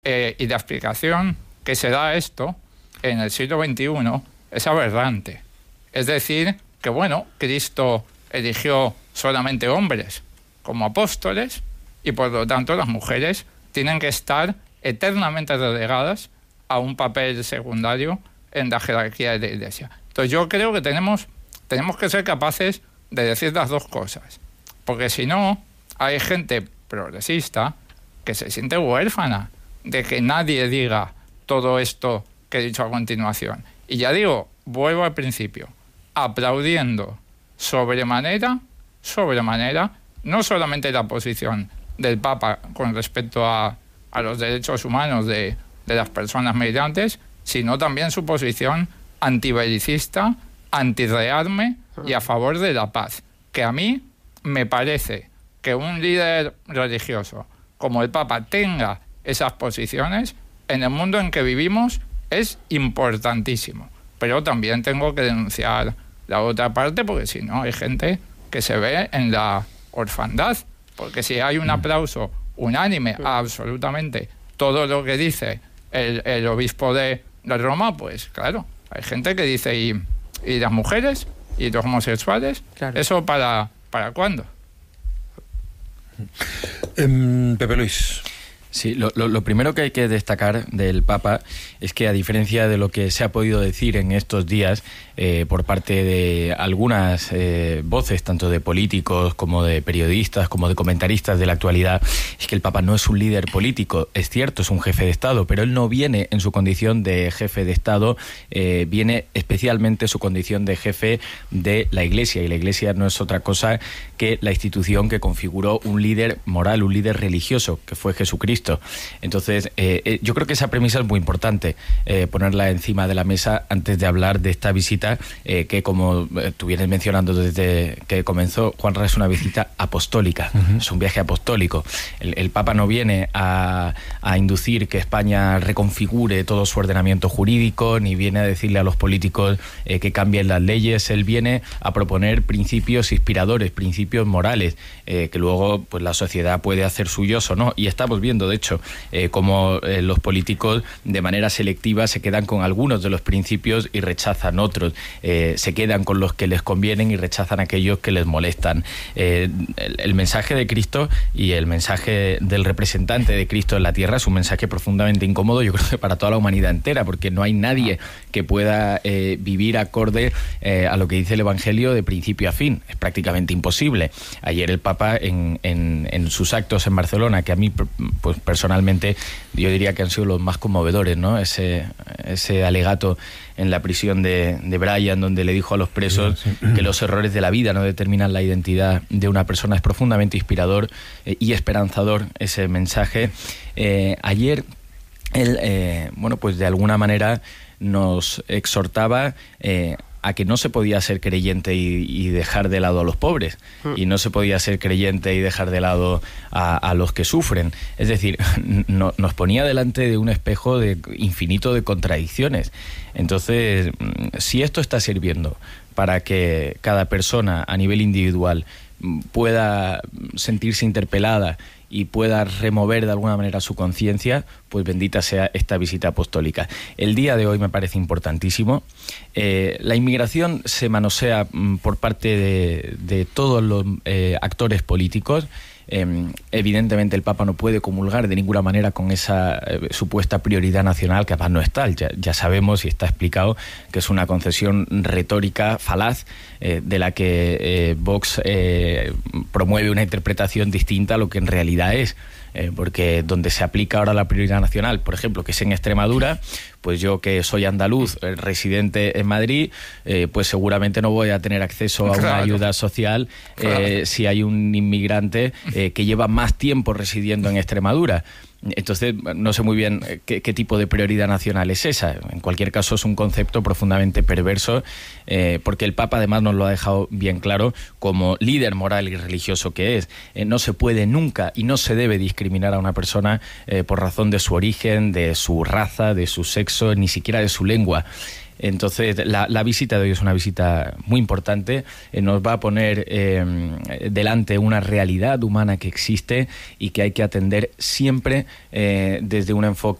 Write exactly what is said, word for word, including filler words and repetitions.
Eh, y la explicación que se da a esto en el siglo veintiuno es aberrante. Es decir, que bueno, Cristo eligió solamente hombres como apóstoles y por lo tanto las mujeres tienen que estar eternamente relegadas a un papel secundario en la jerarquía de la Iglesia. Entonces yo creo que tenemos, tenemos que ser capaces de decir las dos cosas, porque si no, hay gente progresista que se siente huérfana de que nadie diga todo esto que he dicho a continuación. Y ya digo, vuelvo al principio, aplaudiendo sobremanera, sobremanera, no solamente la posición del Papa con respecto a, a los derechos humanos de, de las personas migrantes, sino también su posición antibelicista, antirrearme y a favor de la paz. Que a mí me parece que un líder religioso como el Papa tenga esas posiciones en el mundo en que vivimos es importantísimo. Pero también tengo que denunciar la otra parte, porque si no hay gente que se ve en la orfandad, porque si hay un aplauso unánime a absolutamente todo lo que dice el, el obispo de, de Roma, pues claro, hay gente que dice, ¿y, y las mujeres? ¿Y los homosexuales? Claro. ¿Eso para, para cuándo? Um, Pepe Luis. Sí, lo, lo, lo primero que hay que destacar del Papa es que, a diferencia de lo que se ha podido decir en estos días eh, por parte de algunas eh, voces, tanto de políticos como de periodistas, como de comentaristas de la actualidad, es que el Papa no es un líder político. Es cierto, es un jefe de Estado, pero él no viene en su condición de jefe de Estado, eh, viene especialmente en su condición de jefe de la Iglesia, y la Iglesia no es otra cosa que la institución que configuró un líder moral, un líder religioso, que fue Jesucristo. Entonces, eh, yo creo que esa premisa es muy importante, eh, ponerla encima de la mesa antes de hablar de esta visita, eh, que, como tú vienes mencionando desde que comenzó, Juanra, es una visita apostólica, uh-huh. Es un viaje apostólico. El, el Papa no viene a, a inducir que España reconfigure todo su ordenamiento jurídico, ni viene a decirle a los políticos eh, que cambien las leyes. Él viene a proponer principios inspiradores, principios morales, eh, que luego pues la sociedad puede hacer suyos o no. Y estamos viendo, de hecho, eh, como eh, los políticos de manera selectiva se quedan con algunos de los principios y rechazan otros, eh, se quedan con los que les convienen y rechazan aquellos que les molestan. Eh, el, el mensaje de Cristo y el mensaje del representante de Cristo en la tierra es un mensaje profundamente incómodo, yo creo que para toda la humanidad entera, porque no hay nadie que pueda eh, vivir acorde eh, a lo que dice el Evangelio de principio a fin. Es prácticamente imposible. Ayer el Papa en, en, en sus actos en Barcelona, que a mí pues personalmente yo diría que han sido los más conmovedores, ¿no? Ese, ese alegato en la prisión de, de Brian, donde le dijo a los presos sí, sí. que los errores de la vida no determinan la identidad de una persona. Es profundamente inspirador eh, y esperanzador ese mensaje. Eh, ayer él, eh, bueno, pues de alguna manera nos exhortaba eh, a que no se podía ser creyente y, y dejar de lado a los pobres, y no se podía ser creyente y dejar de lado a, a los que sufren. Es decir, no, nos ponía delante de un espejo de infinito de contradicciones. Entonces, si esto está sirviendo para que cada persona a nivel individual pueda sentirse interpelada y pueda remover de alguna manera su conciencia, pues bendita sea esta visita apostólica. El día de hoy me parece importantísimo. Eh, la inmigración se manosea mm, por parte de, de todos los eh, actores políticos. Eh, evidentemente el Papa no puede comulgar de ninguna manera con esa eh, supuesta prioridad nacional, que además no es tal. Ya, ya sabemos y está explicado que es una concesión retórica falaz, eh, de la que eh, Vox eh, promueve una interpretación distinta a lo que en realidad es. Eh, porque donde se aplica ahora la prioridad nacional, por ejemplo, que es en Extremadura, pues yo, que soy andaluz, eh, residente en Madrid, eh, pues seguramente no voy a tener acceso a claro. una ayuda social eh, claro. si hay un inmigrante eh, que lleva más tiempo residiendo en Extremadura. Entonces, no sé muy bien qué, qué tipo de prioridad nacional es esa. En cualquier caso, es un concepto profundamente perverso, eh, porque el Papa además nos lo ha dejado bien claro, como líder moral y religioso que es. Eh, no se puede nunca y no se debe discriminar a una persona eh, por razón de su origen, de su raza, de su sexo, ni siquiera de su lengua. Entonces, la, la visita de hoy es una visita muy importante, eh, nos va a poner eh, delante una realidad humana que existe y que hay que atender siempre eh, desde un enfoque